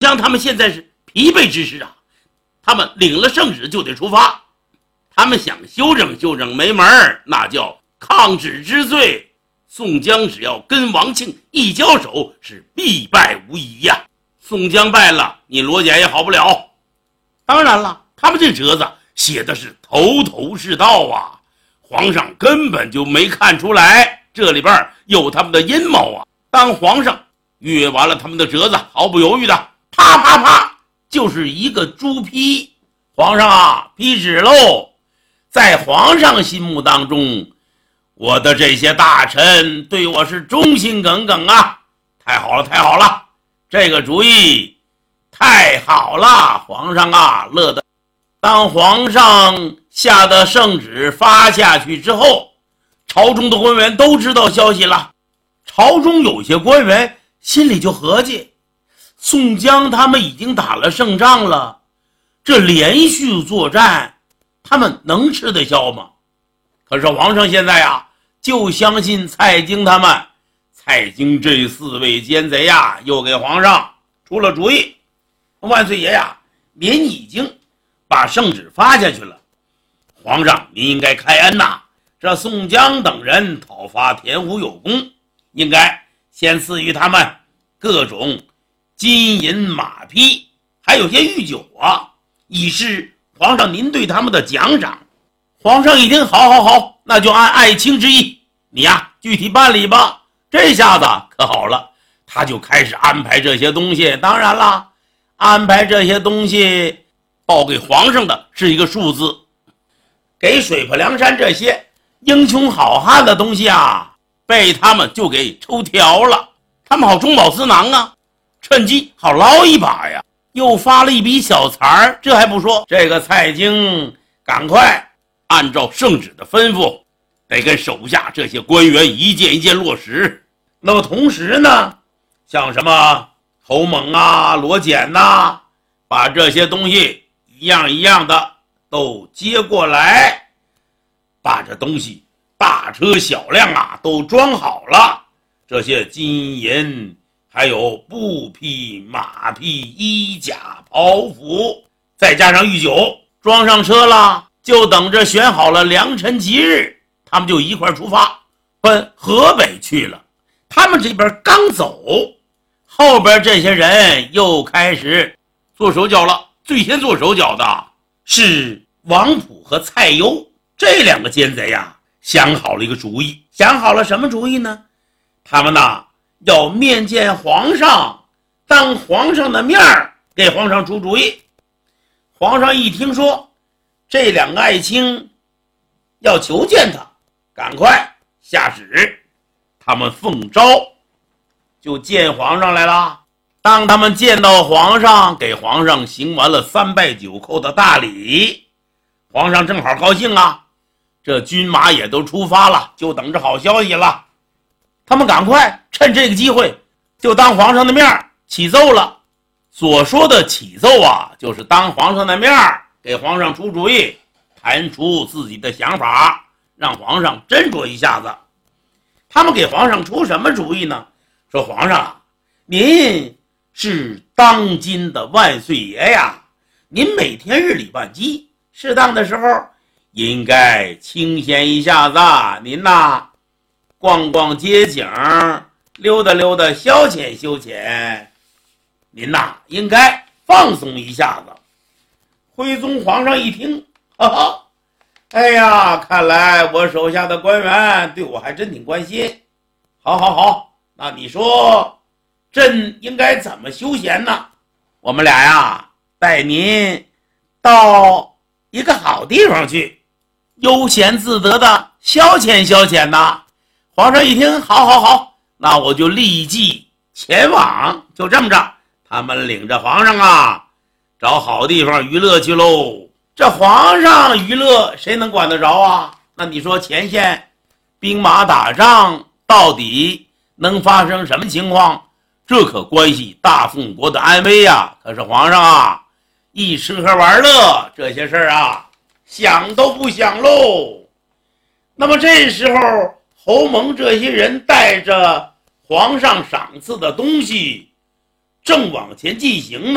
江他们现在是疲惫之时啊，他们领了圣旨就得出发。他们想休整休整没门儿，那叫抗旨之罪。宋江只要跟王庆一交手，是必败无疑呀。宋江败了，你罗简也好不了。当然了，他们这折子写的是头头是道啊，皇上根本就没看出来这里边有他们的阴谋啊。当皇上阅完了他们的折子，毫不犹豫的啪啪啪就是一个朱批。皇上啊，批旨喽！在皇上心目当中，我的这些大臣对我是忠心耿耿啊！太好了，太好了，这个主意太好了！皇上啊，乐得。当皇上下的圣旨发下去之后，朝中的官员都知道消息了。朝中有些官员心里就合计，宋江他们已经打了胜仗了，这连续作战他们能吃得消吗？可是皇上现在啊，就相信蔡京他们。蔡京这4位奸贼呀，又给皇上出了主意。万岁爷呀，您已经把圣旨发下去了，皇上您应该开恩呐。这宋江等人讨伐田虎有功，应该先赐予他们各种金银马匹，还有些御酒啊，以示皇上您对他们的奖赏。皇上一听，好好好，那就按爱卿之意，你呀具体办理吧。这下子可好了，他就开始安排这些东西。当然了，安排这些东西报给皇上的是一个数字，给水泊梁山这些英雄好汉的东西啊，被他们就给抽条了，他们好中饱私囊啊，趁机好捞一把呀。又发了一笔小财儿，这还不说，这个蔡京赶快按照圣旨的吩咐，得跟手下这些官员一件一件落实。那么同时呢，像什么侯猛啊、罗简呐，把这些东西一样一样的都接过来，把这东西大车小辆啊都装好了，这些金银还有布匹、马匹、衣甲、袍服，再加上御酒，装上车了，就等着选好了良辰吉日，他们就一块出发奔河北去了。他们这边刚走，后边这些人又开始做手脚了。最先做手脚的是王普和蔡攸这2个奸贼啊，想好了一个主意。想好了什么主意呢？他们呢要面见皇上，当皇上的面给皇上出主意。皇上一听说这2个爱卿要求见他，赶快下旨，他们奉诏就见皇上来了。当他们见到皇上，给皇上行完了3拜9叩的大礼，皇上正好高兴啊，这军马也都出发了，就等着好消息了。他们赶快趁这个机会就当皇上的面起奏了。所说的起奏啊，就是当皇上的面给皇上出主意，谈出自己的想法，让皇上斟酌一下子。他们给皇上出什么主意呢？说皇上啊，您是当今的万岁爷呀，您每天日理万机，适当的时候应该清闲一下子，您呐逛逛街景，溜达溜达，消遣消遣，您呐应该放松一下子。徽宗皇上一听，哈哈，哎呀，看来我手下的官员对我还真挺关心。好好好，那你说朕应该怎么休闲呢？我们俩呀带您到一个好地方去，悠闲自得的消遣消遣呐。皇上一听，好好好，那我就立即前往。就这么着，他们领着皇上啊找好地方娱乐去喽。这皇上娱乐谁能管得着啊？那你说前线兵马打仗到底能发生什么情况？这可关系大宋国的安危呀。可是皇上啊，一吃喝玩乐这些事儿啊，想都不想喽。那么这时候侯蒙这些人带着皇上赏赐的东西正往前进行呢。